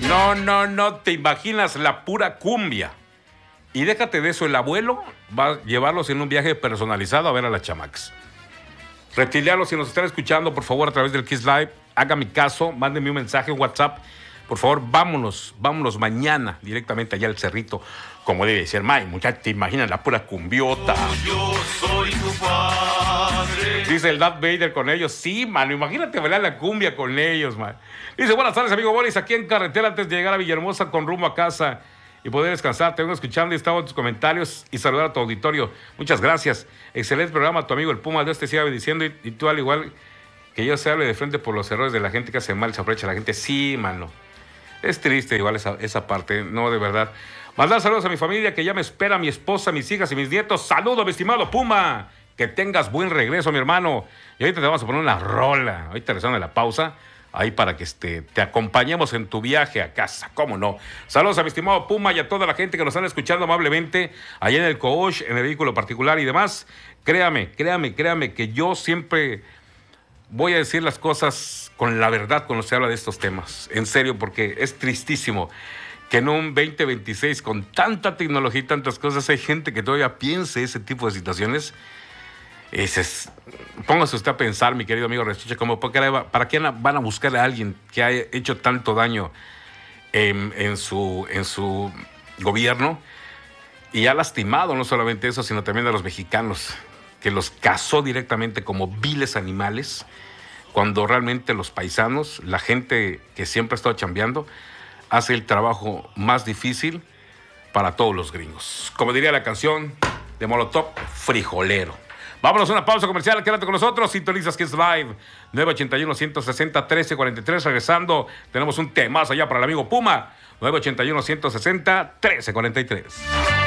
No, no, no te imaginas la pura cumbia. Y déjate de eso, el abuelo va a llevarlos en un viaje personalizado a ver a las chamacas. Reptilianos, si nos están escuchando, por favor, a través del Kiss Live, haga mi caso, mándenme un mensaje en WhatsApp. Por favor, vámonos mañana directamente allá al Cerrito. Como debe ser, May, muchachos, te imaginas la pura cumbiota. Yo soy tu padre. Dice el Darth Vader con ellos. Sí, mano, imagínate bailar la cumbia con ellos, man. Dice, buenas tardes, amigo Boris, aquí en carretera antes de llegar a Villahermosa con rumbo a casa y poder descansar. Te vengo escuchando y estaba en tus comentarios y saludar a tu auditorio. Muchas gracias. Excelente programa, tu amigo el Puma. Dios te siga bendiciendo y tú al igual que yo se hable de frente por los errores de la gente que hace mal, se aprovecha la gente. Sí, mano. Es triste igual esa parte, no, de verdad. Mandar saludos a mi familia que ya me espera, mi esposa, mis hijas y mis nietos. Saludos, mi estimado Puma. Que tengas buen regreso, mi hermano. Y ahorita te vamos a poner una rola. Ahorita regresando de la pausa. Ahí para que te acompañemos en tu viaje a casa. ¿Cómo no? Saludos a mi estimado Puma y a toda la gente que nos están escuchando amablemente allá en el coach, en el vehículo particular y demás. Créame que yo siempre voy a decir las cosas con la verdad cuando se habla de estos temas. En serio, porque es tristísimo que en un 2026 con tanta tecnología y tantas cosas hay gente que todavía piense ese tipo de situaciones. Póngase usted a pensar, mi querido amigo Rechiche, como ¿para qué van a buscar a alguien que haya hecho tanto daño en su gobierno? Y ha lastimado no solamente eso, sino también a los mexicanos, que los cazó directamente como viles animales, cuando realmente los paisanos, la gente que siempre ha estado chambeando, hace el trabajo más difícil para todos los gringos. Como diría la canción de Molotov, frijolero. Vámonos a una pausa comercial, quédate con nosotros, sintonizas Kiss Live, 981-160-1343, regresando, tenemos un temazo allá para el amigo Puma, 981-160-1343.